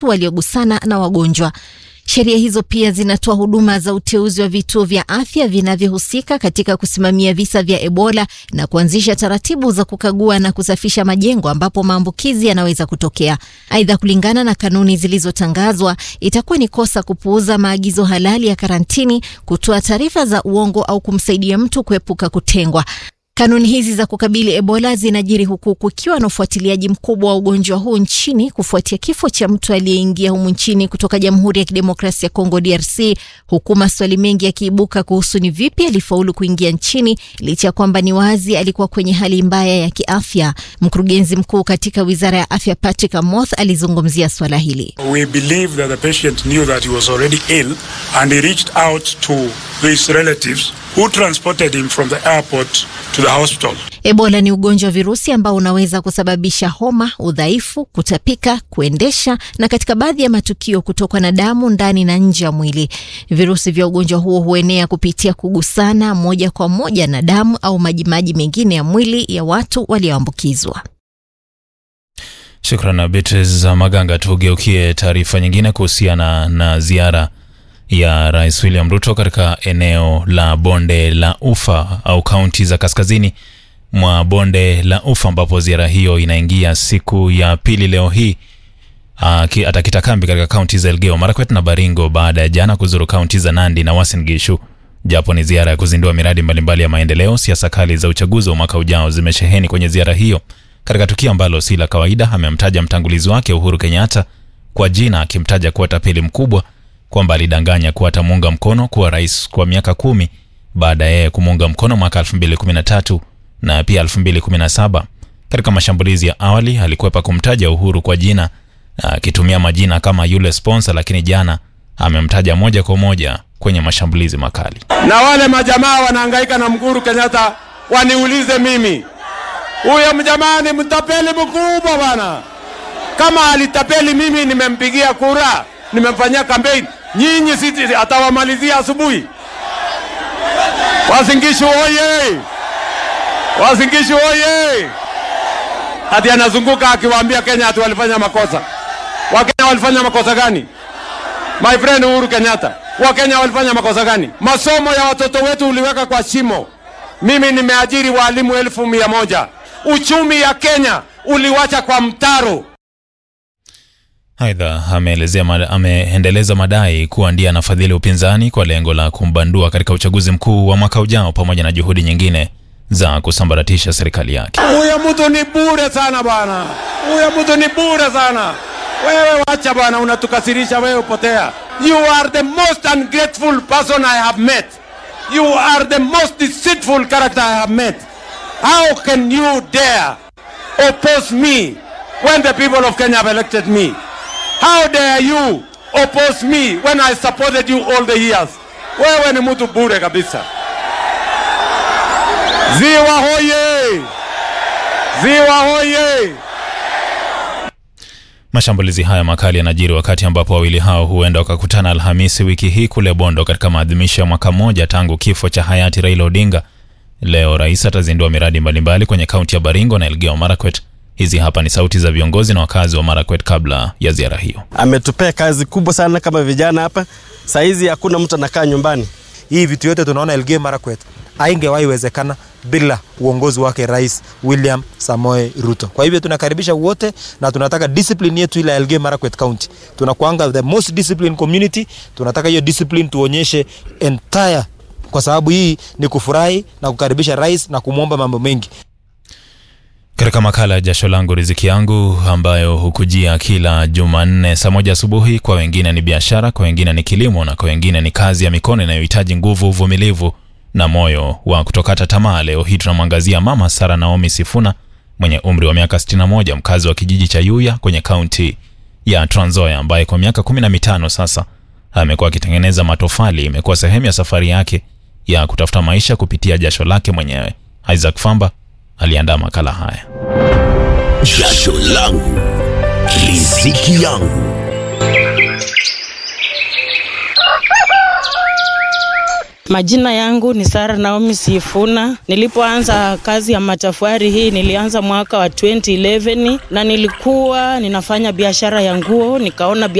waliogusana na wagonjwa. Sheria hizo pia zinatoa huduma za uteuzi wa vituo vya afya vinavyohusika katika kusimamia visa vya Ebola na kuanzisha taratibu za kukagua na kusafisha majengo ambapo maambukizi yanaweza kutokea. Aidha, kulingana na kanuni zilizotangazwa, itakuwa ni kosa kupuuza maagizo halali ya karantini, kutoa taarifa za uongo au kumsaidia mtu kuepuka kutengwa. Kanuni hizi za kukabili Ebola zinajiri huku kukiwa na ufuatiliaji mkubwa wa ugonjwa huu nchini kufuatia kifo cha mtu aliyeingia humu nchini kutoka Jamhuri ya Kidemokrasia ya Kongo DRC, huku maswali mengi yakiibuka kuhusu ni vipi alifaulu kuingia nchini licha ya kwamba ni wazi alikuwa kwenye hali mbaya ya kiafya. Mkurugenzi mkuu katika Wizara ya Afya Patrick Amoth alizungumzia swala hili. We believe that the patient knew that he was already ill and he reached out to his relatives who transported him from the airport to the hospital. Ebola ni ugonjwa wa virusi ambao unaweza kusababisha homa, udhaifu, kutapika, kuendesha na katika baadhi ya matukio kutokwa na damu ndani na nje ya mwili. Virusi vya ugonjwa huo huenea kupitia kugusana moja kwa moja na damu au majimaji mengine ya mwili ya watu walioambukizwa. Shukrani Beatrice Maganga. Tugeukie taarifa nyingine kuhusiana na ziara ya Rais William Ruto katika eneo la Bonde la Ufa au kaunti za kaskazini mwa Bonde la Ufa, ambapo ziara hiyo inaingia siku ya pili leo hii. Atakita kambi katika kaunti za Elgeyo Marakwet na Baringo baada ya jana kuzuru kaunti za Nandi na Uasin Gishu. Japo ni ziara ya kuzindua miradi mbalimbali ya maendeleo, siasa kali za uchaguzi wa mwaka ujao zimesheheni kwenye ziara hiyo. Katika tukio ambalo si la kawaida, amemtaja mtangulizi wake Uhuru Kenyatta kwa jina, akimtaja kuwa tapeli mkubwa, kwamba alidanganya kuwa atamuunga mkono kuwa rais kwa miaka 10 baada yeye kumuunga mkono mwaka 2013 na pia 2017. Katika mashambulizi ya awali alikwepa kumtaja Uhuru kwa jina, akitumia majina kama yule sponsor, lakini jana amemtaja moja kwa moja kwenye mashambulizi makali. Na wale majamaa wanahangaika na Uhuru Kenyatta waniulize mimi, huyo mjamaa ni mtapeli mkubwa bwana. Kama alitapeli mimi nimempigia kura, nimemfanyia campaign. Nyinyi sisi atawamalizia asubuhi. Uasin Gishu oye! Uasin Gishu oye! Hadi anazunguka akiwaambia Kenya ati walifanya makosa. Wakenya walifanya makosa gani? My friend Uhuru Kenyatta, Wakenya walifanya makosa gani? Masomo ya watoto wetu uliweka kwa shimo. Mimi nimeajiri walimu 1,100. Uchumi ya Kenya uliwacha kwa mtaro. Aidha, ameendeleza madai kuwa ndiye anafadhili upinzani kwa lengo la kumbandua katika uchaguzi mkuu wa mwaka ujao, pamoja na juhudi nyingine za kusambaratisha serikali yake. Huyo mtu ni bure sana bwana. Huyo mtu ni bure sana. Wewe wacha bwana, unatukasirisha wewe, potea. You are the most ungrateful person I have met. You are the most deceitful character I have met. How can you dare oppose me when the people of Kenya have elected me? How dare you oppose me when I supported you all the years? Wewe ni mtu bure kabisa. Ziwa hoye! Ziwa hoye! Mashambulizi haya makali yanajiri wakati ambapo wawili hao huenda wakakutana Alhamisi wiki hii kule Bondo katika maadhimisho ya mwaka mmoja tangu kifo cha hayati Raila Odinga. Leo rais atazindua miradi mbalimbali kwenye kaunti ya Baringo na Elgeyo Marakwet. Hizi hapa ni sauti za viongozi na wakazi wa Marakwet kabla ya ziara hiyo. Ametupea kazi kubwa sana kama vijana hapa. Saizi hakuna mtu anakaa nyumbani. Hii vitu yote tunaona Elgeyo Marakwet haingewahi wezekana bila uongozi wake Rais William Samoei Ruto. Kwa hivyo tunakaribisha wote na tunataka discipline yetu ile Elgeyo Marakwet County. Tunakuanga the most disciplined community. Tunataka hiyo discipline tuonyeshe entire, kwa sababu hii ni kufurahi na kukaribisha rais na kumuomba mambo mengi. Katika makala ya Jasho Langu Riziki Yangu ambayo hukujia kila Jumanne saa 1 asubuhi, kwa wengine ni biashara, kwa wengine ni kilimo na kwa wengine ni kazi ya mikono inayohitaji nguvu, uvumilivu na moyo wa kutokata tamaa. Leo hii tunamwangazia Mama Sara Naomi Sifuna mwenye umri wa miaka 61, mkazi wa kijiji cha Yuya kwenye kaunti ya Trans Nzoia, ambaye kwa miaka 15 sasa amekuwa akitengeneza matofali. Imekuwa sehemu ya safari yake ya kutafuta maisha kupitia jasho lake mwenyewe. Isaac Famba aliandaa makala haya. Jasho Langu Riziki Yangu. Majina yangu ni Sara Naomi Sifuna. Nilipoanza kazi ya matafari hii nilianza mwaka wa 2011 na nilikuwa ninafanya biashara ya nguo, nikaona